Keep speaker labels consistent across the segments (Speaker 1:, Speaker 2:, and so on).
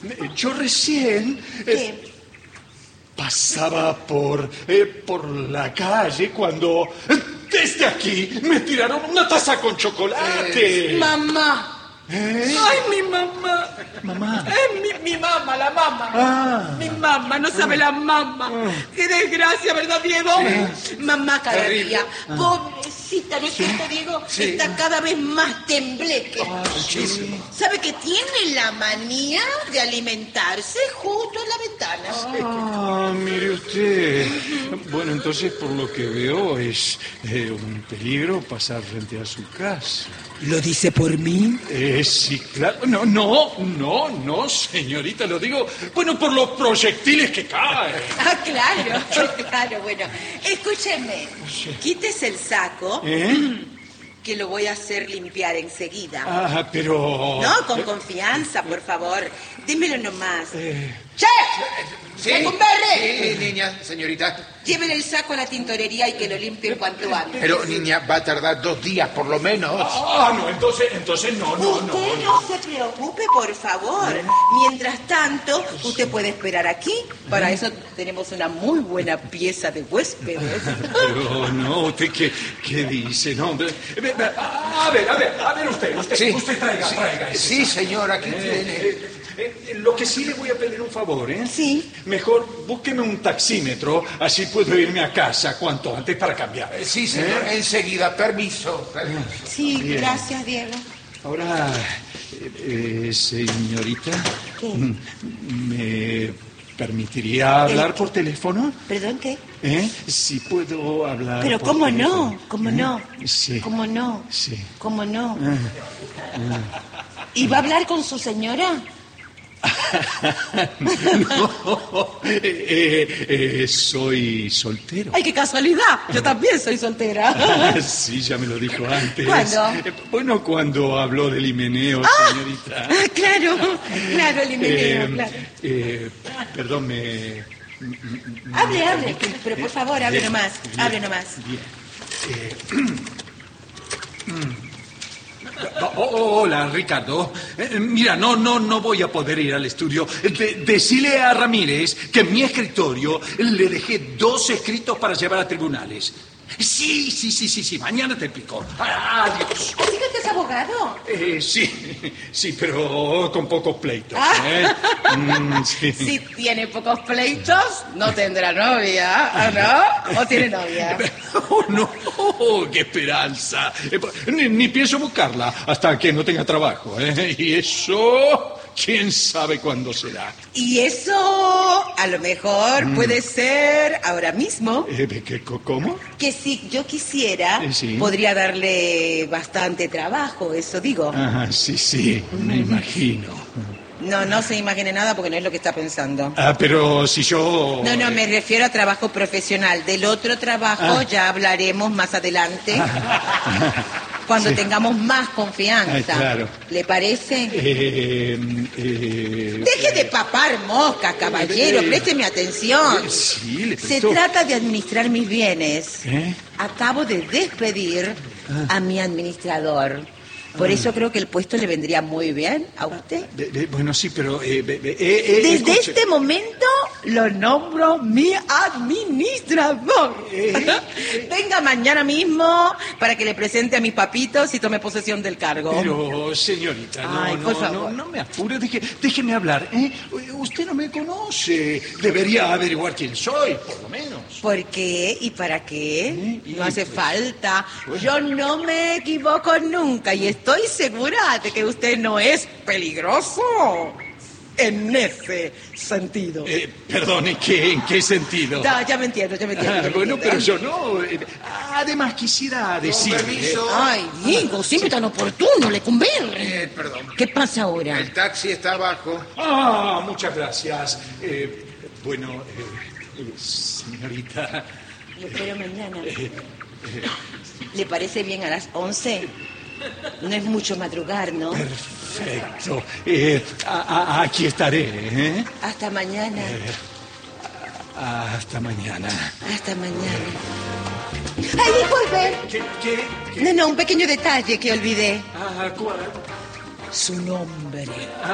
Speaker 1: yo recién...
Speaker 2: ¿Qué?
Speaker 1: Pasaba por la calle cuando desde aquí me tiraron una taza con chocolate.
Speaker 2: ¡Mamá!
Speaker 1: ¿Eh?
Speaker 2: ¡Ay, mi mamá!
Speaker 1: Mamá.
Speaker 2: Mi mamá, la mamá.
Speaker 1: Ah.
Speaker 2: Mi mamá, no sabe la mamá. ¡Qué desgracia, ¿verdad, Diego?
Speaker 3: Sí.
Speaker 2: Mamá cada
Speaker 3: Terrible.
Speaker 2: día. Pobrecita, ¿no es cierto, Diego?
Speaker 3: Sí.
Speaker 2: Está cada vez más tembleque.
Speaker 3: Muchísimo.
Speaker 2: ¿Sabe que tiene la manía de alimentarse justo en la ventana?
Speaker 1: Ah, mire usted. Bueno, entonces por lo que veo es un peligro pasar frente a su casa.
Speaker 2: ¿Lo dice por mí?
Speaker 1: Sí, claro. No, señorita, lo digo, bueno, por los proyectiles que caen.
Speaker 2: Ah, claro, bueno. Escúcheme, quítese el saco, que lo voy a hacer limpiar enseguida.
Speaker 1: Ah, pero...
Speaker 2: No, con confianza, por favor. Dímelo nomás. ¡Che!
Speaker 3: Sí,
Speaker 2: ¡Lecumberri!
Speaker 3: sí, niña, señorita.
Speaker 2: Lleven el saco a la tintorería y que lo limpien cuanto antes.
Speaker 3: Pero, niña, va a tardar 2 días por lo menos.
Speaker 1: No, entonces no.
Speaker 2: Usted no se preocupe, por favor. Mientras tanto, usted puede esperar aquí. Para eso tenemos una muy buena pieza de huéspedes.
Speaker 1: Pero no, ¿usted qué dice? No, a ver, usted
Speaker 3: Sí,
Speaker 1: traiga ese
Speaker 3: sí,
Speaker 1: saco.
Speaker 3: señor, aquí tiene.
Speaker 1: Lo que sí le voy a pedir un favor, ¿eh?
Speaker 2: Sí.
Speaker 1: Mejor búsqueme un taxímetro, así puedo irme a casa cuanto antes para cambiar.
Speaker 3: Sí, señor, enseguida, permiso.
Speaker 2: Sí,
Speaker 1: Bien.
Speaker 2: gracias, Diego.
Speaker 1: Ahora, señorita,
Speaker 2: ¿Qué?
Speaker 1: ¿me permitiría hablar por teléfono?
Speaker 2: ¿Perdón, qué?
Speaker 1: Si puedo hablar
Speaker 2: Pero
Speaker 1: por
Speaker 2: ¿cómo
Speaker 1: teléfono.
Speaker 2: no? ¿Cómo no?
Speaker 1: Sí.
Speaker 2: ¿Cómo no?
Speaker 1: Sí.
Speaker 2: ¿Cómo no? ¿Y va a hablar con su señora?
Speaker 1: No, soy soltero.
Speaker 2: ¡Ay, qué casualidad! Yo también soy soltera.
Speaker 1: Sí, ya me lo dijo antes.
Speaker 2: ¿Cuándo?
Speaker 1: Bueno, cuando habló del himeneo, señorita.
Speaker 2: Ah, claro, el himeneo, claro.
Speaker 1: Perdón, me
Speaker 2: Hable, pero por favor, hable nomás, hable nomás.
Speaker 1: Bien. Hola, Ricardo. Mira, no voy a poder ir al estudio. Decile a Ramírez que en mi escritorio le dejé 2 escritos para llevar a tribunales. Sí, mañana te explico. Adiós.
Speaker 2: ¿Así que es abogado?
Speaker 1: Sí, pero con pocos pleitos. Sí.
Speaker 2: Si tiene pocos pleitos, no tendrá novia, ¿o no? ¿O tiene novia?
Speaker 1: No, qué esperanza. Ni pienso buscarla hasta que no tenga trabajo. Y eso, quién sabe cuándo será.
Speaker 2: Y eso, a lo mejor, puede ser ahora mismo.
Speaker 1: ¿Cómo?
Speaker 2: Que si yo quisiera,
Speaker 1: Sí.
Speaker 2: podría darle bastante trabajo, eso digo.
Speaker 1: Ajá, sí, me imagino.
Speaker 2: No se imagine nada porque no es lo que está pensando.
Speaker 1: Pero si yo...
Speaker 2: No, me refiero a trabajo profesional. Del otro trabajo ya hablaremos más adelante, cuando
Speaker 1: Sí.
Speaker 2: tengamos más confianza.
Speaker 1: Claro.
Speaker 2: ¿Le parece?
Speaker 1: Deje
Speaker 2: Deje de papar moscas, caballero, présteme atención.
Speaker 1: Sí, le
Speaker 2: Se
Speaker 1: presto.
Speaker 2: trata de administrar mis bienes.
Speaker 1: ¿Eh?
Speaker 2: Acabo de despedir a mi administrador. Por eso creo que el puesto le vendría muy bien a usted.
Speaker 1: Bueno, sí, pero...
Speaker 2: Desde
Speaker 1: escuche.
Speaker 2: este momento lo nombro mi administrador. Venga mañana mismo para que le presente a mis papitos y tome posesión del cargo.
Speaker 1: Pero, señorita,
Speaker 2: Ay, por favor.
Speaker 1: no me apure, déjeme hablar. Usted no me conoce. Debería averiguar quién soy, por lo menos.
Speaker 2: ¿Por qué y para qué?
Speaker 1: Y
Speaker 2: No hace
Speaker 1: pues,
Speaker 2: falta.
Speaker 1: bueno.
Speaker 2: Yo no me equivoco nunca y estoy segura de que usted no es peligroso en ese sentido.
Speaker 1: Perdón, ¿en qué sentido?
Speaker 2: No, ya me entiendo.
Speaker 1: Bueno, pero yo no. Además, quisiera decir...
Speaker 3: permiso.
Speaker 2: Ay, Diego, siempre tan oportuno, Lecumberri.
Speaker 3: Perdón.
Speaker 2: ¿Qué pasa ahora?
Speaker 3: El taxi está abajo.
Speaker 1: Muchas gracias. Bueno, señorita...
Speaker 2: Lo espero mañana. ¿Le parece bien a las 11? No es mucho madrugar, ¿no?
Speaker 1: Perfecto. Aquí estaré,
Speaker 2: Hasta mañana.
Speaker 1: Hasta mañana.
Speaker 2: Hasta mañana. ¡Ay, disculpe!
Speaker 1: ¿Qué?
Speaker 2: No, un pequeño detalle que olvidé.
Speaker 1: ¿Cuál?
Speaker 2: su nombre.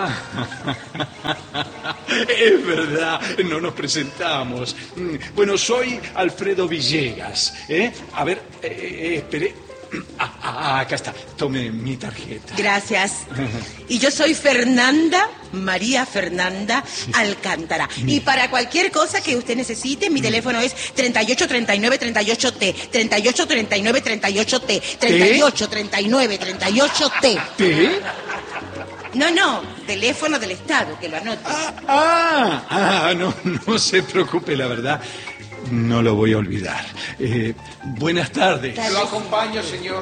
Speaker 1: Es verdad, no nos presentamos. Bueno, soy Alfredo Villegas. A ver, espere. Acá está, tome mi tarjeta.
Speaker 2: Gracias. Y yo soy María Fernanda Alcántara. Y para cualquier cosa que usted necesite, mi teléfono es 3839-38T. 3839-38T. 3839-38T.
Speaker 1: ¿T?
Speaker 2: No, teléfono del Estado, que lo anote.
Speaker 1: No se preocupe, la verdad. No lo voy a olvidar. Buenas tardes.
Speaker 3: Lo acompaño, señor.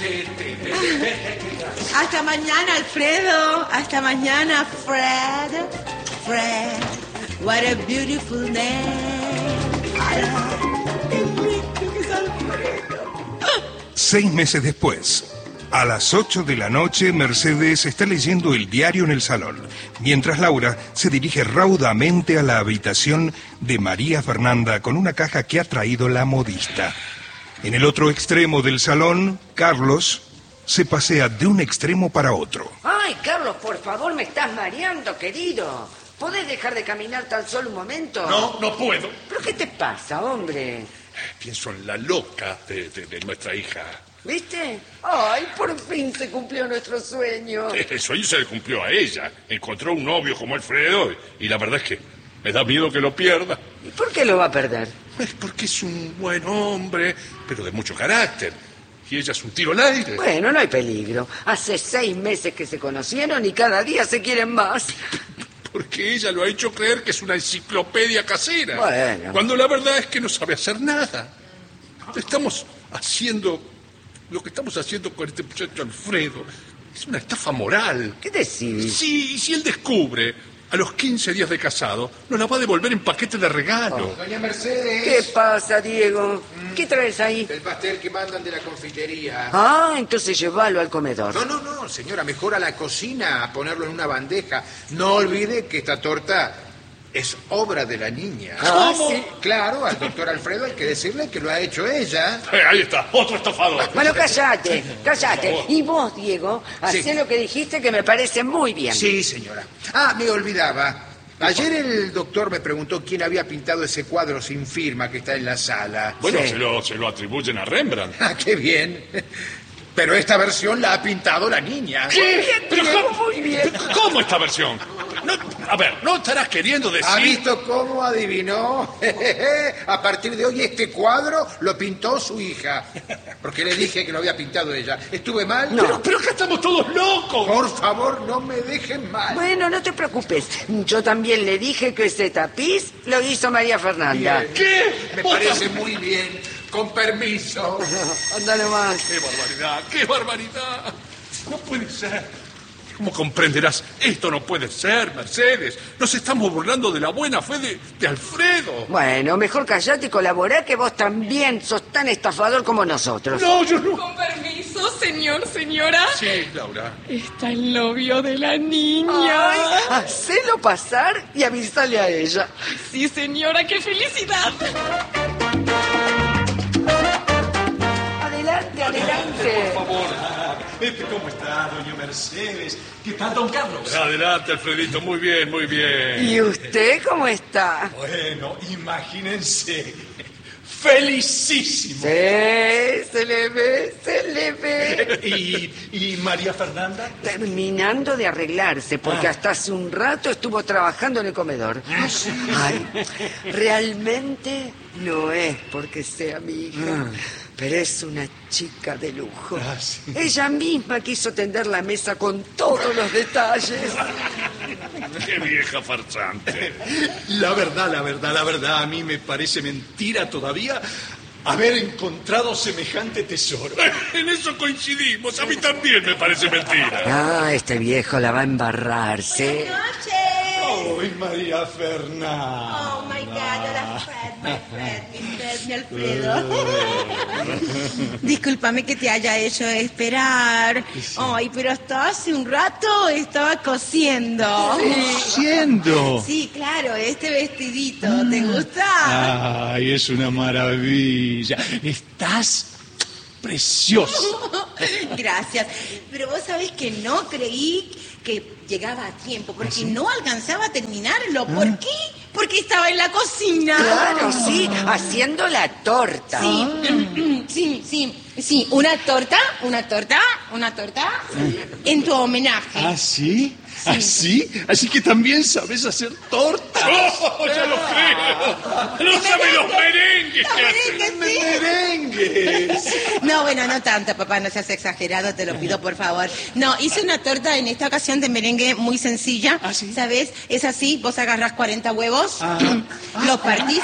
Speaker 2: Hasta mañana, Alfredo. Hasta mañana, Fred. What a beautiful name. Qué lindo que es Alfredo.
Speaker 4: 6 meses después, a las 8 de la noche, Mercedes está leyendo el diario en el salón, mientras Laura se dirige raudamente a la habitación de María Fernanda con una caja que ha traído la modista. En el otro extremo del salón, Carlos se pasea de un extremo para otro.
Speaker 5: Ay, Carlos, por favor, me estás mareando, querido. ¿Podés dejar de caminar tan solo un momento?
Speaker 6: No puedo.
Speaker 5: ¿Pero qué te pasa, hombre?
Speaker 6: Pienso en la loca de nuestra hija.
Speaker 5: ¿Viste? Ay, por fin se cumplió nuestro sueño.
Speaker 6: El sueño se le cumplió a ella. Encontró un novio como Alfredo y la verdad es que me da miedo que lo pierda.
Speaker 5: ¿Y por qué lo va a perder?
Speaker 6: Es porque es un buen hombre, pero de mucho carácter. Y ella es un tiro al aire.
Speaker 5: Bueno, no hay peligro. Hace 6 meses que se conocieron y cada día se quieren más.
Speaker 6: Porque ella lo ha hecho creer que es una enciclopedia casera.
Speaker 5: Bueno.
Speaker 6: Cuando la verdad es que no sabe hacer nada. Lo que estamos haciendo con este muchacho Alfredo es una estafa moral.
Speaker 5: ¿Qué decís?
Speaker 6: Sí, si él descubre a los 15 días de casado, nos la va a devolver en paquete de regalo.
Speaker 3: Doña Mercedes.
Speaker 5: ¿Qué pasa, Diego? ¿Qué traes ahí?
Speaker 3: El pastel que mandan de la confitería.
Speaker 5: Ah, entonces llévalo al comedor.
Speaker 3: No, señora, mejor a la cocina, a ponerlo en una bandeja. No olvide que esta torta es obra de la niña.
Speaker 5: ¿Cómo?
Speaker 3: Sí, claro, al doctor Alfredo hay que decirle que lo ha hecho ella.
Speaker 6: Ahí está, otro estafador.
Speaker 5: Bueno, cállate. Y vos, Diego, hacé
Speaker 3: Sí.
Speaker 5: lo que dijiste que me parece muy bien.
Speaker 3: Sí, señora. Me olvidaba. Ayer el doctor me preguntó quién había pintado ese cuadro sin firma que está en la sala.
Speaker 6: Bueno,
Speaker 5: Sí.
Speaker 6: se lo atribuyen a Rembrandt.
Speaker 3: Qué bien. Pero esta versión la ha pintado la niña.
Speaker 6: ¿Qué? ¿Pero
Speaker 5: Diego,
Speaker 6: cómo?
Speaker 5: muy bien.
Speaker 6: ¿Cómo esta versión? A ver, ¿no estarás queriendo decir...?
Speaker 3: ¿Ha visto cómo adivinó? A partir de hoy este cuadro lo pintó su hija. Porque le dije que lo había pintado ella. ¿Estuve mal?
Speaker 5: No.
Speaker 6: Pero acá estamos todos locos.
Speaker 3: Por favor, no me dejen mal.
Speaker 5: Bueno, no te preocupes. Yo también le dije que ese tapiz lo hizo María Fernanda.
Speaker 3: Bien.
Speaker 6: ¿Qué?
Speaker 3: Me
Speaker 6: ¿Vos
Speaker 3: parece muy bien. Con permiso.
Speaker 5: Anda nomás.
Speaker 6: ¡Qué barbaridad! ¡Qué barbaridad! No puede ser. ¿Cómo comprenderás? Esto no puede ser, Mercedes. Nos estamos burlando de la buena fe de Alfredo.
Speaker 5: Bueno, mejor callate y colaborá, que vos también sos tan estafador como nosotros.
Speaker 6: No, yo no.
Speaker 7: Con permiso, señora.
Speaker 6: Sí, Laura.
Speaker 7: Está el novio de la niña.
Speaker 5: Ay, hacelo pasar y avísale a ella.
Speaker 7: Sí, señora, qué felicidad.
Speaker 5: Adelante.
Speaker 1: Por favor. ¿Cómo está, doña Mercedes? ¿Qué tal, don Carlos?
Speaker 6: Adelante, Alfredito. Muy bien, muy bien.
Speaker 5: ¿Y usted cómo está?
Speaker 1: Bueno, imagínense. ¡Felicísimo!
Speaker 5: Sí, se le ve.
Speaker 1: ¿Y María Fernanda?
Speaker 5: Terminando de arreglarse, porque hasta hace un rato estuvo trabajando en el comedor. Ay, realmente no es porque sea mi hija, pero es una chica de lujo.
Speaker 1: Sí.
Speaker 5: Ella misma quiso tender la mesa con todos los detalles.
Speaker 6: ¡Qué vieja farsante!
Speaker 1: La verdad, a mí me parece mentira todavía haber encontrado semejante tesoro.
Speaker 6: En eso coincidimos. A mí también me parece mentira.
Speaker 5: Ah, este viejo la va a embarrar, ¿sí?
Speaker 2: Buenas noches.
Speaker 1: ¡Ay, María Fernanda!
Speaker 2: Oh, my God, hola, mi Alfredo. Discúlpame que te haya hecho esperar. Ay, pero hasta hace un rato estaba cosiendo.
Speaker 1: ¡Siendo!
Speaker 2: Sí, claro, este vestidito, ¿te gusta?
Speaker 1: ¡Ay, es una maravilla! Estás precioso.
Speaker 2: Gracias. Pero vos sabés que no creí que llegaba a tiempo, porque no alcanzaba a terminarlo. ¿Por qué? Porque estaba en la cocina.
Speaker 5: Claro, sí, haciendo la torta.
Speaker 2: Sí, una torta en tu homenaje.
Speaker 1: ¿Ah, sí? ¿Así? ¿Así que también sabes hacer tortas?
Speaker 6: ¡Oh, ya lo creo! ¡No sabe los merengues que hacen!
Speaker 1: ¡Merengues!
Speaker 2: No, bueno, no tanto, papá, no seas exagerado, te lo pido, por favor. No, hice una torta en esta ocasión de merengue muy sencilla.
Speaker 1: ¿Ah, sí?
Speaker 2: ¿Sabes? Es así, vos agarrás 40 huevos, los partís,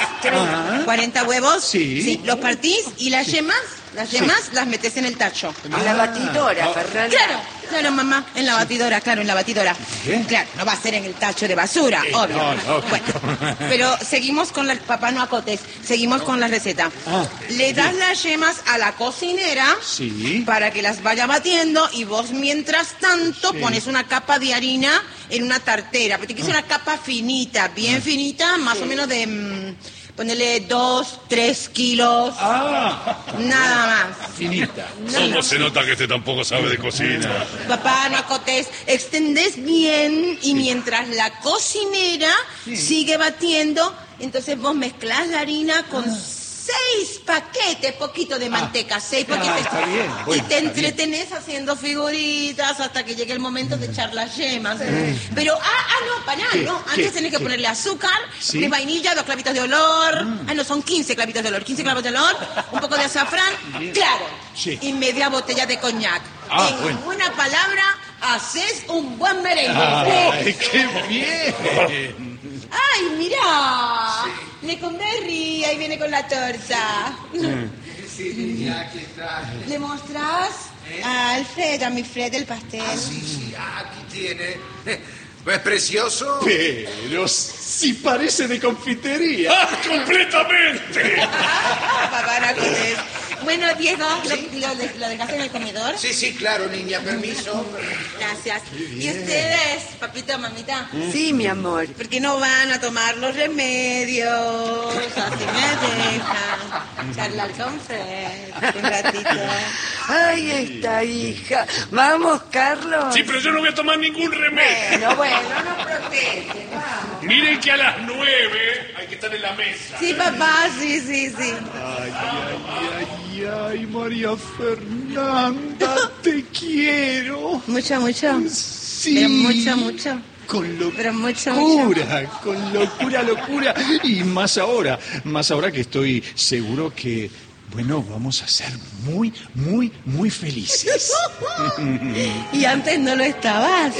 Speaker 2: 40 huevos,
Speaker 1: Sí.
Speaker 2: los partís y las yemas las metes en el tacho.
Speaker 5: En la batidora, Fernanda.
Speaker 2: Claro, mamá, en la batidora,
Speaker 1: ¿Qué?
Speaker 2: Claro, no va a ser en el tacho de basura, obvio.
Speaker 1: no, lógico.
Speaker 2: Bueno, pero seguimos con papá, no acotes, seguimos con la receta. Le das las yemas a la cocinera
Speaker 1: Sí.
Speaker 2: para que las vaya batiendo y vos mientras tanto pones una capa de harina en una tartera, pero te quise una capa finita, bien finita, más o menos de... Ponele 2, 3 kilos. Nada más.
Speaker 1: Finita.
Speaker 6: ¿Cómo se nota que este tampoco sabe de cocina?
Speaker 2: Papá, no acotes. Extendés bien y mientras la cocinera sigue batiendo, entonces vos mezclás la harina con 6 paquetes, poquito de manteca, 6 paquetes.
Speaker 1: Está bien.
Speaker 2: Y
Speaker 1: Bueno,
Speaker 2: te
Speaker 1: está
Speaker 2: entretenés haciendo figuritas hasta que llegue el momento de echar las yemas. Pero, no, pará, no. Antes tenés que ponerle azúcar,
Speaker 1: Sí.
Speaker 2: de vainilla, 2 clavitos de olor. No, son 15 clavitos de olor. 15 clavitos de olor, un poco de azafrán, claro.
Speaker 1: Sí.
Speaker 2: Y media botella de coñac. En
Speaker 1: Bueno.
Speaker 2: una palabra, haces un buen merengue.
Speaker 1: ¡Ay, qué bien!
Speaker 2: ¡Ay, mirá! Leconberry, ahí viene con la torta.
Speaker 3: Sí, niña, aquí está.
Speaker 2: ¿Le mostrás a Alfred, a mi Fred, el pastel?
Speaker 3: Sí, aquí tiene. ¿No es precioso?
Speaker 1: Pero sí parece de confitería.
Speaker 6: ¡Ah, completamente!
Speaker 2: Papá, no conoces. Bueno, Diego, ¿lo dejaste en el comedor?
Speaker 3: Sí, claro, niña, permiso.
Speaker 2: Gracias. ¿Y ustedes, papito, mamita?
Speaker 5: Sí, mi amor.
Speaker 2: ¿Por qué no van a tomar los remedios? Así me dejan charlar con Fred un ratito.
Speaker 5: Ahí está, hija. Vamos, Carlos.
Speaker 6: Sí, pero yo no voy a tomar ningún remedio.
Speaker 5: Bueno, no proteste, vamos.
Speaker 6: Miren que a las 9 hay que estar en la mesa.
Speaker 2: Sí, papá, sí.
Speaker 1: Ay, María Fernanda, te quiero.
Speaker 2: Mucho.
Speaker 1: Sí.
Speaker 2: Pero mucho.
Speaker 1: Con locura,
Speaker 2: Pero mucho.
Speaker 1: con locura. Y más ahora que estoy seguro que, bueno, vamos a ser muy felices.
Speaker 2: ¿Y antes no lo estabas?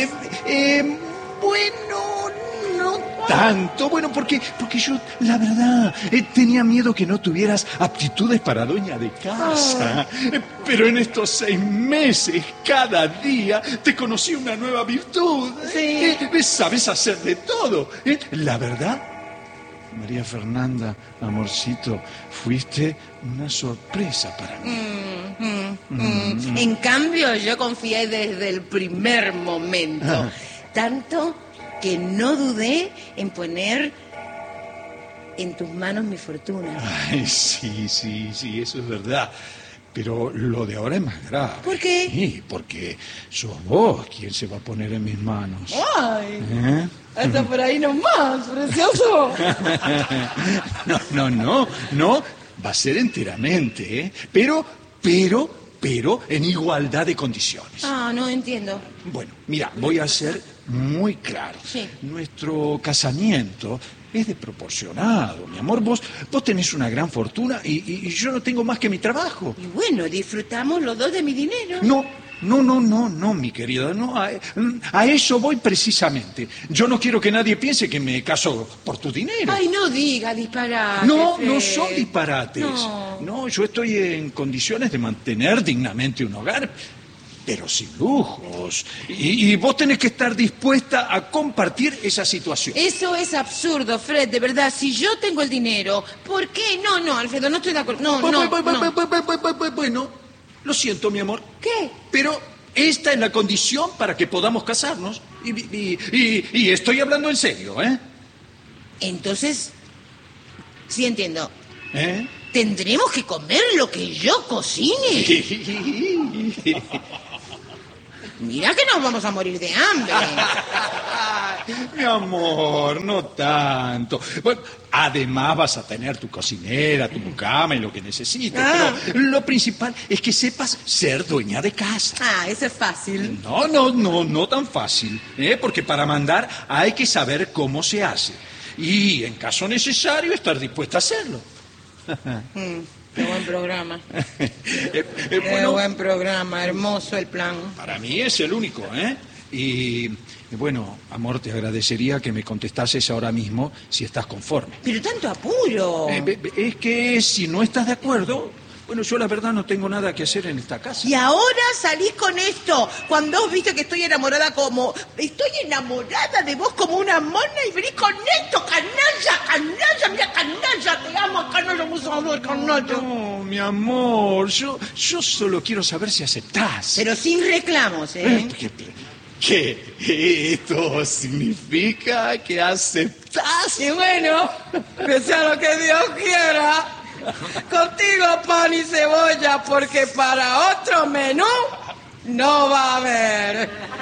Speaker 1: Bueno, no tanto. Bueno, porque yo, la verdad, tenía miedo que no tuvieras aptitudes para dueña de casa. Pero en estos 6 meses, cada día, te conocí una nueva virtud.
Speaker 2: Sí.
Speaker 1: Sabes hacer de todo. La verdad, María Fernanda, amorcito, fuiste una sorpresa para mí.
Speaker 2: En cambio, yo confié desde el primer momento. Tanto que no dudé en poner en tus manos mi fortuna.
Speaker 1: Ay, sí, eso es verdad. Pero lo de ahora es más grave.
Speaker 2: ¿Por qué?
Speaker 1: Sí, porque sos vos quien se va a poner en mis manos.
Speaker 2: ¡Ay!
Speaker 1: ¿Eh?
Speaker 2: Hasta por ahí nomás, precioso.
Speaker 1: No. Va a ser enteramente, ¿eh? Pero en igualdad de condiciones.
Speaker 2: No entiendo.
Speaker 1: Bueno, mira, voy a ser muy claro.
Speaker 2: Sí.
Speaker 1: Nuestro casamiento es desproporcionado, mi amor. Vos tenés una gran fortuna y yo no tengo más que mi trabajo.
Speaker 2: Y bueno, disfrutamos los dos de mi dinero.
Speaker 1: No, mi querida, no. A eso voy precisamente. Yo no quiero que nadie piense que me caso por tu dinero.
Speaker 2: Ay, no diga disparate.
Speaker 1: No
Speaker 2: Fred.
Speaker 1: son disparates. No, yo estoy en condiciones de mantener dignamente un hogar, pero sin lujos. Y vos tenés que estar dispuesta a compartir esa situación.
Speaker 2: Eso es absurdo, Fred, de verdad. Si yo tengo el dinero, ¿por qué? No, Alfredo, no estoy de acuerdo. No.
Speaker 1: Bueno, lo siento, mi amor.
Speaker 2: ¿Qué?
Speaker 1: Pero esta es la condición para que podamos casarnos. Y estoy hablando en serio, ¿eh?
Speaker 2: Entonces, sí entiendo.
Speaker 1: ¿Eh?
Speaker 2: ¿Tendremos que comer lo que yo cocine? Mira que nos vamos a morir de hambre.
Speaker 1: Mi amor, no tanto. Bueno, además vas a tener tu cocinera, tu mucama y lo que necesites. Pero lo principal es que sepas ser dueña de casa.
Speaker 2: Ah, eso es fácil.
Speaker 1: No tan fácil. Porque para mandar hay que saber cómo se hace. Y en caso necesario estar dispuesta a hacerlo.
Speaker 2: Qué buen programa. Qué
Speaker 1: Bueno,
Speaker 2: buen programa, hermoso el plan.
Speaker 1: para mí es el único, ¿eh? Y bueno, amor, te agradecería que me contestases ahora mismo si estás conforme.
Speaker 2: Pero tanto apuro.
Speaker 1: Es que si no estás de acuerdo, bueno, yo la verdad no tengo nada que hacer en esta casa.
Speaker 2: Y ahora salís con esto, cuando vos viste que estoy enamorada de vos como una mona y venís con esto, canalla, mira canalla, te amo, canalla, vos sos canalla.
Speaker 1: No, mi amor, yo solo quiero saber si aceptás.
Speaker 2: Pero sin reclamos, ¿eh?
Speaker 1: ¿Qué? ¿Esto significa que aceptás?
Speaker 2: Y bueno, que sea lo que Dios quiera. Contigo pan y cebolla, porque para otro menú no va a haber.